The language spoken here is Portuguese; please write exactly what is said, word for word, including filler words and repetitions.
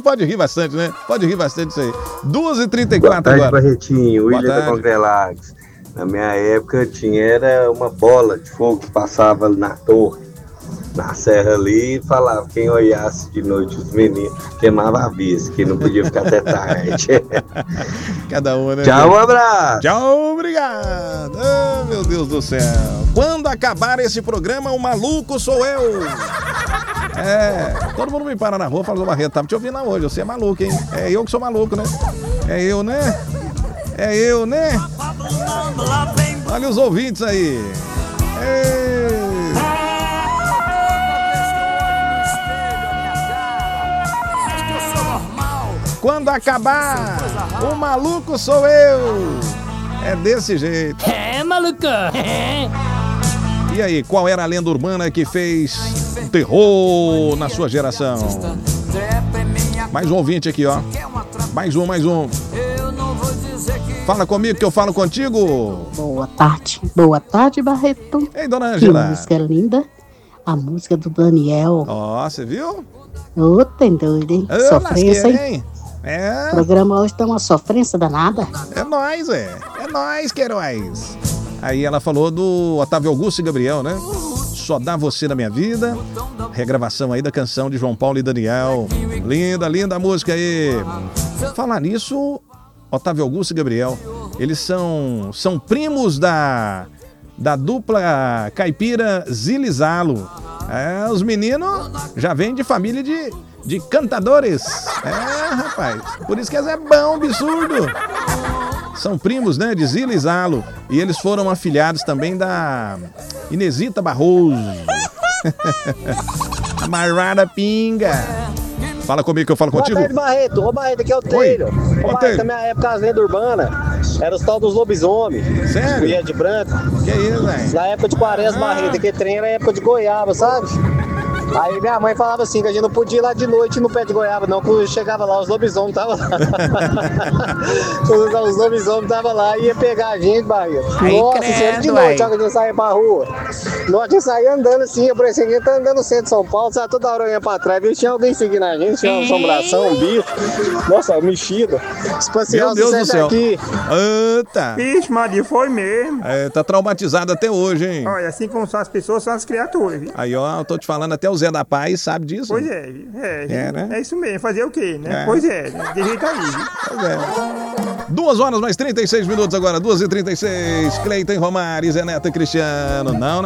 pode rir bastante, né? Pode rir bastante isso aí. duas e trinta e quatro Boa tarde, agora. Barretinho. Boa William da tarde. Converlagos. Na minha época tinha era uma bola de fogo que passava na torre, na serra ali, e falava quem olhasse de noite os meninos queimava a vista, que não podia ficar até tarde. Cada um, né? Tchau, um abraço. Tchau, obrigado. Oh, meu Deus do céu. Quando acabar esse programa, o maluco sou eu. É, todo mundo me para na rua e fala, Barreto, tava te ouvindo hoje, você é maluco, hein? É eu que sou maluco, né? É eu, né? É eu, né? Olha os ouvintes aí. Ei. Quando acabar, o maluco sou eu. É desse jeito. É, maluco. E aí, qual era a lenda urbana que fez terror na sua geração? Mais um ouvinte aqui, ó. Mais um, mais um. Fala comigo que eu falo contigo. Boa tarde. Boa tarde, Barreto. Ei, dona Que Ângela. música linda. A música do Daniel. Ó, você viu? Ô, tem doido, hein? Ô, Sofrência, lasqueira, hein? hein? É. O programa hoje tá uma sofrência danada. É nóis, é. É nóis, Queiroz. Aí ela falou do Otávio Augusto e Gabriel, né? Só dá você na minha vida. Regravação aí da canção de João Paulo e Daniel. Linda, linda a música aí. Falar nisso, Otávio Augusto e Gabriel, eles são, são primos da, da dupla caipira Zilizalo. É, os meninos já vêm de família de, de cantadores. É, rapaz. Por isso que eles é bom, absurdo. São primos, né, de Zila e Zalo. E eles foram afilhados também da Inesita Barroso. A Marara Pinga. Fala comigo que eu falo contigo. Boa tarde, Barreto. Ô, Barreto, aqui é o Teiro. Ô, Barreto, na minha época, as lendas urbanas eram os tal dos lobisomens. Sério? Mulher de branco. Que isso, velho? Na época de quaresma, Ah. Barreto, que trem era época de goiaba, sabe? Aí minha mãe falava assim, que a gente não podia ir lá de noite no pé de goiaba, não, quando chegava lá, os lobisomens estavam lá. Os lobisomens estavam lá e ia pegar a gente, Barreto. Ai, Nossa, credo, sempre de ai. noite, ó, que a gente saía pra rua. Nossa, a gente saía andando assim, parecia que a gente tá andando no centro de São Paulo, sabe, toda hora eu ia pra trás, viu? Tinha alguém seguindo a gente, tinha uma assombração, um bicho. Nossa, mexido. Espacial Meu Deus do céu. aqui. Eita. Ixi, Maria, foi mesmo. É, tá traumatizado até hoje, hein? Olha, assim como são as pessoas, são as criaturas, viu? Aí, ó, eu tô te falando, até o Zé da Paz sabe disso. Pois é, viu? É, É, né? é isso mesmo, fazer o quê, né? É. Pois é, né? De jeito aí, viu? Pois é. Duas horas mais trinta e seis minutos agora, duas e trinta e seis. Cleiton Romário, Zé Neto e Cristiano. Não,